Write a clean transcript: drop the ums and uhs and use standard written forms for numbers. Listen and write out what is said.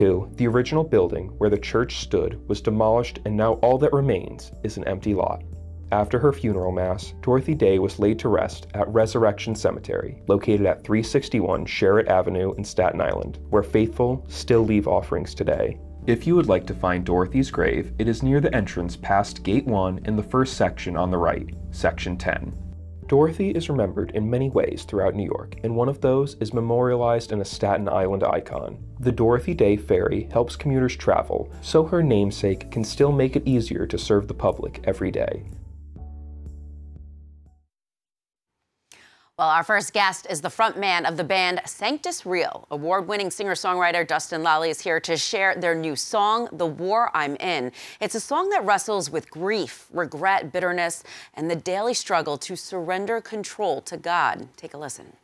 2. The original building where the church stood was demolished, and now all that remains is an empty lot. After her funeral mass, Dorothy Day was laid to rest at Resurrection Cemetery, located at 361 Sherritt Avenue in Staten Island, where faithful still leave offerings today. If you would like to find Dorothy's grave, it is near the entrance past Gate 1 in the first section on the right, Section 10. Dorothy is remembered in many ways throughout New York, and one of those is memorialized in a Staten Island icon. The Dorothy Day Ferry helps commuters travel, so her namesake can still make it easier to serve the public every day. Well, our first guest is the frontman of the band Sanctus Real. Award-winning singer-songwriter Dustin Lally is here to share their new song, The War I'm In. It's a song that wrestles with grief, regret, bitterness, and the daily struggle to surrender control to God. Take a listen.